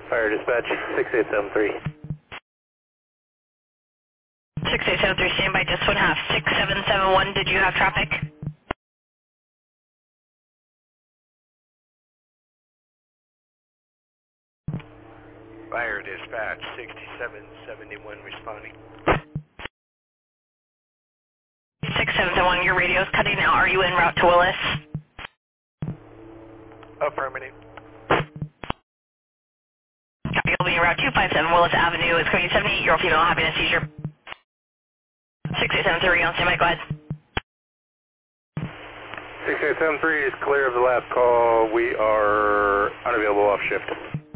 Fire dispatch, 6873. 6873, standby, just 1/2. 6771, did you have traffic? Fire dispatch, 6771 responding. 6771, your radio's cutting out. Are you en route to Willis? Affirmative. Copy, you'll be en route 257 Willis Avenue. It's going to be 78-year-old female having a seizure. 6873, on standby, go ahead. 6873 is clear of the last call. We are unavailable off shift.